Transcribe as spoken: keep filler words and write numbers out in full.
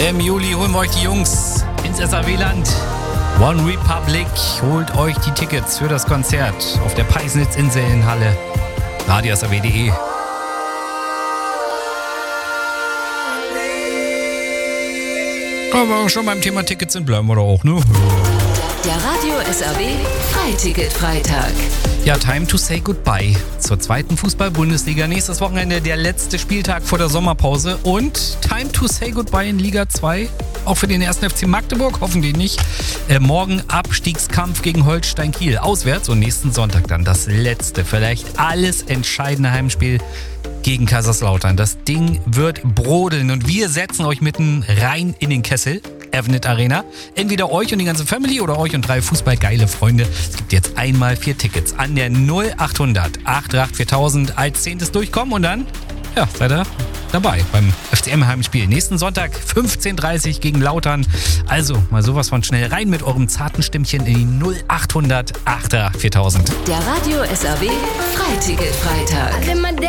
Im Juli holen wir euch die Jungs ins S A W-Land. One Republic holt euch die Tickets für das Konzert auf der Peisnitz-Insel in Halle. radio s a w punkt d e. Aber schon beim Thema Tickets sind, bleiben wir da auch, ne? Der Radio S A W Freiticket-Freitag. Ja, time to say goodbye zur zweiten Fußball-Bundesliga. Nächstes Wochenende der letzte Spieltag vor der Sommerpause. Und time to say goodbye in Liga zwei. Auch für den ersten F C Magdeburg, hoffentlich nicht. Äh, morgen Abstiegskampf gegen Holstein Kiel. Auswärts und nächsten Sonntag dann das letzte, vielleicht alles entscheidende Heimspiel gegen Kaiserslautern. Das Ding wird brodeln und wir setzen euch mitten rein in den Kessel. Avnet Arena. Entweder euch und die ganze Family oder euch und drei fußballgeile Freunde. Es gibt jetzt einmal vier Tickets an der null achthundert acht acht viertausend als zehntes durchkommen und dann, ja, seid ihr dabei beim F C M-Heimspiel. Nächsten Sonntag fünfzehn Uhr dreißig gegen Lautern. Also mal sowas von schnell rein mit eurem zarten Stimmchen in die null achthundert acht acht viertausend. Der Radio S A W Freiticket-Freitag.